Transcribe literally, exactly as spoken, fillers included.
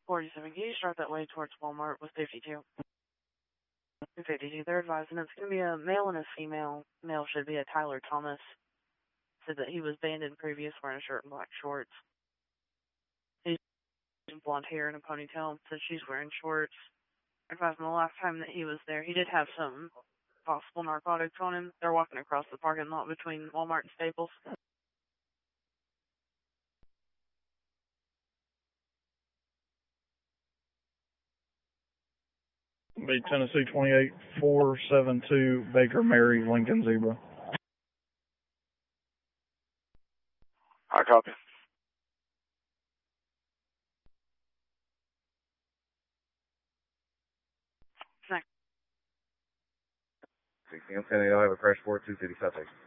forty-seven, can you start that way towards Walmart with fifty-two? fifty-two, they're advising it's going to be a male and a female. Male should be a Tyler Thomas. Said that he was banned in previous wearing a shirt and black shorts. He's blonde hair and a ponytail. Said she's wearing shorts. Advised him the last time that he was there, he did have some possible narcotics on him. They're walking across the parking lot between Walmart and Staples. Be Tennessee twenty-eight four seven two Baker Mary Lincoln Zebra. I copy. Next. sixteen ten, I have a crash four two fifty South Texas.